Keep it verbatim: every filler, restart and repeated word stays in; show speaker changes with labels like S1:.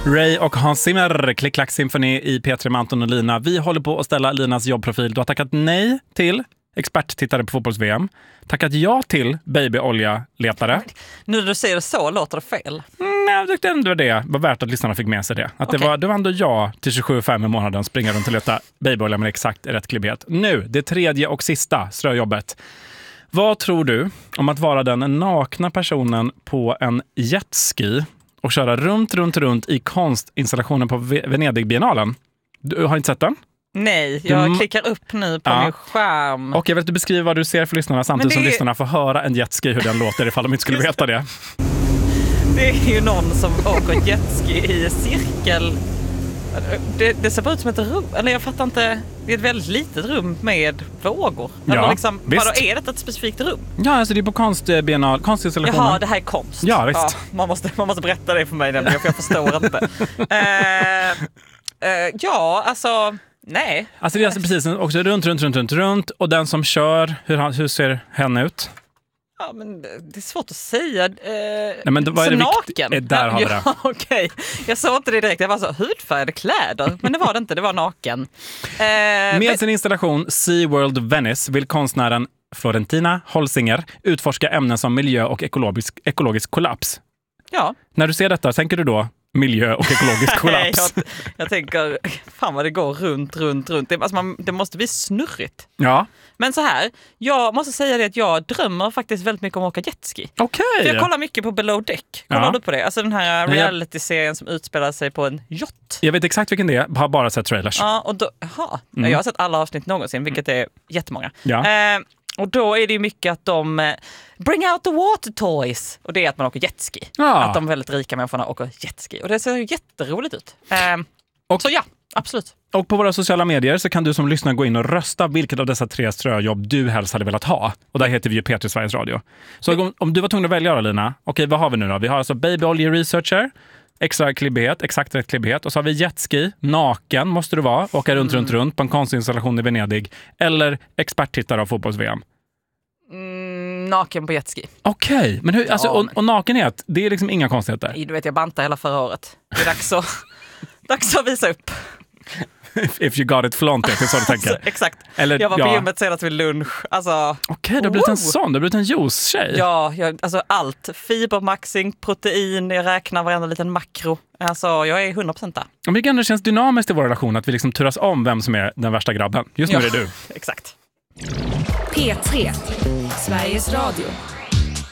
S1: Ray och Hans Zimmer, Klick-klack symfoni i P tre med Anton och Lina. Vi håller på att ställa Linas jobbprofil. Du har tackat nej till experttittare på fotbolls-V M. Tackat ja till babyolja-letare.
S2: Nu när du säger det så låter det fel.
S1: Mm, jag tyckte ändå det var värt att lyssnarna fick med sig det. Att okay. det, var, det var ändå ja till tjugosju fem i månaden springa runt och leta babyolja med exakt rätt klibbighet. Nu, det tredje och sista ströjobbet. Vad tror du om att vara den nakna personen på en jetski och köra runt, runt, runt i konstinstallationen på Venedig-biennalen? Du har inte sett den?
S2: Nej, jag
S1: du...
S2: klickar upp nu på ja. min skärm.
S1: Och jag vill att du beskriver vad du ser för lyssnarna samtidigt som är... lyssnarna får höra en jetski hur den låter ifall de inte skulle veta det.
S2: Det är ju någon som åker jetski i cirkel. Det, det ser bara ut som ett rum, eller jag fattar inte. Det är ett väldigt litet rum med vågor.
S1: Ja,
S2: eller liksom,
S1: visst.
S2: Vadå, är det ett specifikt rum?
S1: Ja, alltså det är på konstbiennal, konstinstallationen.
S2: Jaha, det här är konst.
S1: Ja, visst.
S2: Ja, man, måste, man måste berätta det för mig nämligen, för jag förstår inte. uh, uh, ja, alltså... Nej.
S1: Alltså det är alltså precis också runt, runt, runt, runt, runt. Och den som kör, hur, hur ser henne ut?
S2: Ja, men det är svårt att säga. Eh,
S1: Nej, men vad är
S2: så
S1: det
S2: naken.
S1: Vikt- där har vi det.
S2: Ja, okej. Okay. Jag såg inte det direkt. Jag var så, hudfärgade kläder. Men det var det inte, det var naken. Eh,
S1: Med
S2: men...
S1: sin installation SeaWorld Venice vill konstnären Florentina Holsinger utforska ämnen som miljö och ekologisk, ekologisk kollaps.
S2: Ja.
S1: När du ser detta, tänker du då miljö och ekologisk kollaps?
S2: jag, jag tänker, fan vad det går runt, runt, runt. Det, alltså man, det måste bli snurrigt.
S1: Ja.
S2: Men så här, jag måste säga det att jag drömmer faktiskt väldigt mycket om att åka jetski.
S1: Okej.
S2: Okay. Jag kollar mycket på Below Deck. Kollar ja. du på det? Alltså den här reality-serien som utspelar sig på en yacht.
S1: Jag vet exakt vilken det är, har bara sett trailers.
S2: Ja, och då, aha, mm. jag har sett alla avsnitt någonsin, vilket är jättemånga.
S1: Ja.
S2: Eh, och då är det ju mycket att de eh, bring out the water toys. Och det är att man åker jetski.
S1: Ja.
S2: Att de väldigt rika människorna åker jetski. Och det ser ju jätteroligt ut. Eh, och, så ja, absolut.
S1: Och på våra sociala medier så kan du som lyssnar gå in och rösta vilket av dessa tre ströjobb du helst hade velat ha. Och där heter vi ju P tre Sveriges Radio. Så om, om du var tvungen att välja, Lina, okej, vad har vi nu då? Vi har alltså babyolje researcher, extra klibbighet, exakt rätt klibbighet. Och så har vi jetski, naken måste du vara, åka runt, mm. runt, runt på en konstinstallation i Venedig. Eller experttittare av fotbolls-V M.
S2: Mm, naken på jetski.
S1: Okej, okay. men hur, ja, alltså, och, och nakenhet, det är liksom inga konstigheter.
S2: Nej, du vet, jag bantade hela förra året. Det är dags att, dags att visa upp.
S1: If you got it, flaunt it, det är så du tänker.
S2: Alltså, exakt.
S1: Eller,
S2: jag var på
S1: ja.
S2: gymmet senast vid lunch. Alltså,
S1: Okej, okay, du har blivit en sån. Du har blivit en juice-tjej.
S2: Ja, jag, alltså allt. Fibermaxing, protein, jag räknar varenda liten makro. Alltså, jag är hundra procent där.
S1: Men det ändå känns dynamiskt i vår relation att vi liksom turas om vem som är den värsta grabben. Just nu
S2: ja,
S1: är det du.
S2: Exakt.
S3: P tre, Sveriges Radio.